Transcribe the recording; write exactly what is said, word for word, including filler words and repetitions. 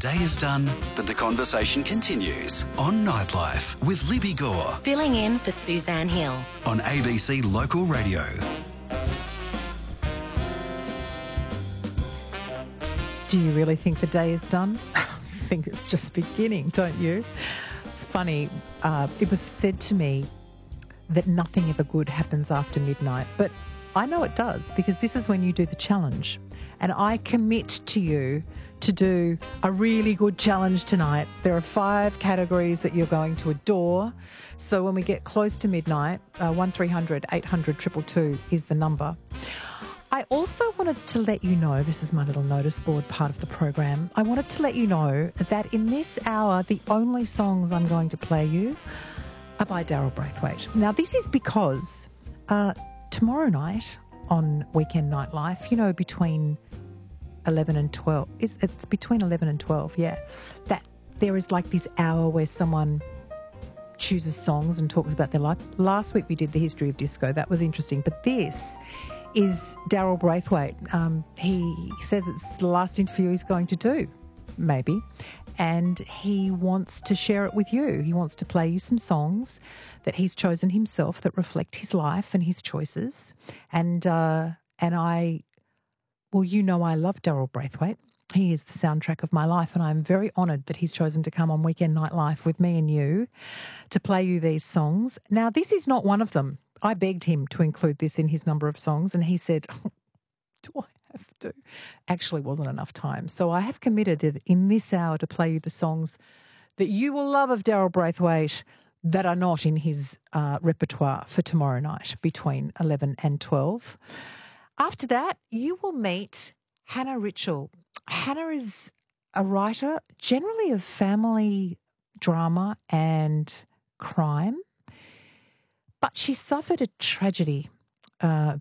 day is done, but the conversation continues on Nightlife with Libby Gore Filling in for Suzanne Hill. on A B C Local Radio. Do you really think the day is done? I think it's just beginning, don't you? It's funny. Uh, it was said to me that nothing ever good happens after midnight, but I know it does because this is when you do the challenge. And I commit to you to do a really good challenge tonight. There are five categories that you're going to adore. So when we get close to midnight, uh, one three hundred eight hundred two two two is the number. I also wanted to let you know, this is my little notice board part of the program, I wanted to let you know that in this hour, the only songs I'm going to play you are by Daryl Braithwaite. Now, this is because uh, tomorrow night on Weekend Nightlife, you know, between eleven and twelve, it's, it's between eleven and twelve, yeah, that there is like this hour where someone chooses songs and talks about their life. Last week we did the history of disco. That was interesting. But this is Daryl Braithwaite. Um, he says it's the last interview he's going to do, maybe, and he wants to share it with you. He wants to play you some songs that he's chosen himself that reflect his life and his choices. And uh, and I, well, you know I love Daryl Braithwaite. He is the soundtrack of my life, and I'm very honoured that he's chosen to come on Weekend Nightlife with me and you to play you these songs. Now, this is not one of them. I begged him to include this in his number of songs, and he said, oh, do I have to? Actually wasn't enough time. So I have committed in this hour to play you the songs that you will love of Daryl Braithwaite that are not in his uh, repertoire for tomorrow night between eleven and twelve. After that, you will meet Hannah Ritchell. Hannah is a writer generally of family drama and crime. But she suffered a tragedy uh,